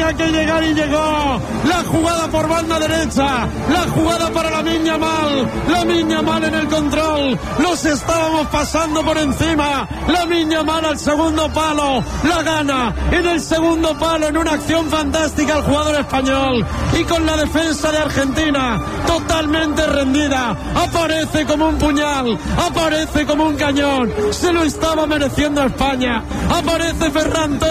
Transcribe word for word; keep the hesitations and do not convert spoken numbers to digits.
tenía que llegar y llegó. La jugada por banda derecha, la jugada para Lamine Yamal, Lamine Yamal en el control, los estábamos pasando por encima. Lamine Yamal al segundo palo, la gana en el segundo palo en una acción fantástica el jugador español, y con la defensa de Argentina totalmente rendida, aparece como un puñal, aparece como un cañón, se lo estaba mereciendo España, aparece Ferran Torres.